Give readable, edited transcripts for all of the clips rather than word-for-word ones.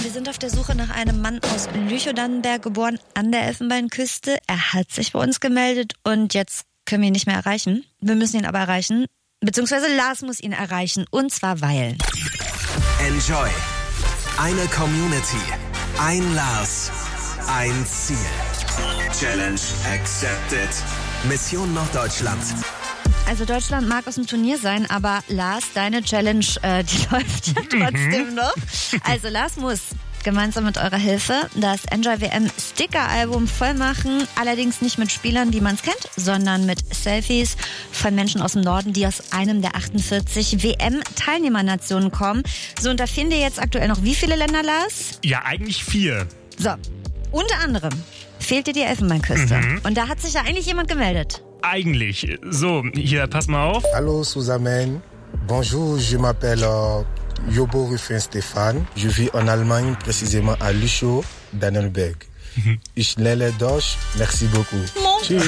Wir sind auf der Suche nach einem Mann aus Lüchow-Dannenberg, geboren an der Elfenbeinküste. Er hat sich bei uns gemeldet und jetzt können wir ihn nicht mehr erreichen. Wir müssen ihn aber erreichen, beziehungsweise Lars muss ihn erreichen, und zwar weil... Enjoy. Eine Community. Ein Lars. Ein Ziel. Challenge accepted. Mission Norddeutschland. Also Deutschland mag aus dem Turnier sein, aber Lars, deine Challenge, die läuft ja trotzdem noch. Also Lars muss gemeinsam mit eurer Hilfe das Enjoy WM Sticker-Album voll machen. Allerdings nicht mit Spielern, wie man es kennt, sondern mit Selfies von Menschen aus dem Norden, die aus einem der 48 WM-Teilnehmernationen kommen. So, und da finden wir jetzt aktuell noch wie viele Länder, Lars? Ja, eigentlich 4. So, unter anderem fehlt dir die Elfenbeinküste. Und da hat sich ja eigentlich jemand gemeldet. Eigentlich. So, hier, pass mal auf. Hallo zusammen. Bonjour, je m'appelle Yobo Ruffin Stéphane. Je vis en Allemagne, précisément à Lüchow-Dannenberg. Ich lerne Deutsch. Merci beaucoup. Tschüss.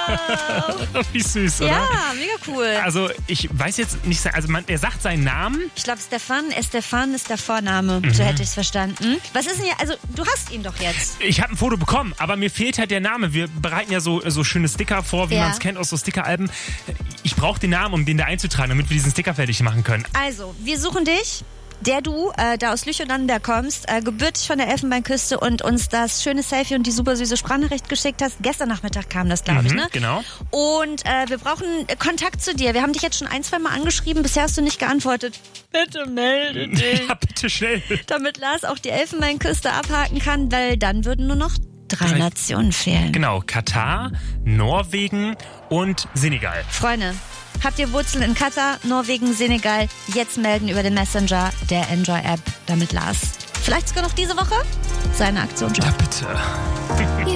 Wie süß, oder? Ja, mega cool. Also, ich weiß jetzt nicht, also er sagt seinen Namen. Ich glaube, Stefan ist der Vorname. So hätte ich es verstanden. Was ist denn hier, also du hast ihn doch jetzt. Ich habe ein Foto bekommen, aber mir fehlt halt der Name. Wir bereiten ja so schöne Sticker vor, wie man es kennt aus so Stickeralben. Ich brauche den Namen, um den da einzutragen, damit wir diesen Sticker fertig machen können. Also, wir suchen dich. Der du da aus Lüchow-Dannenberg kommst, gebürtig von der Elfenbeinküste und uns das schöne Selfie und die super süße Sprachnachricht geschickt hast. Gestern Nachmittag kam das, glaube ich, ne? Genau. Und wir brauchen Kontakt zu dir. Wir haben dich jetzt schon 1-2 Mal angeschrieben. Bisher hast du nicht geantwortet. Bitte melde dich. Ja, bitte schnell. Damit Lars auch die Elfenbeinküste abhaken kann, weil dann würden nur noch 3 Nationen fehlen. Genau, Katar, Norwegen und Senegal. Freunde, habt ihr Wurzeln in Katar, Norwegen, Senegal? Jetzt melden über den Messenger der Enjoy-App, damit Lars vielleicht sogar noch diese Woche seine Aktion schafft. Ja, bitte.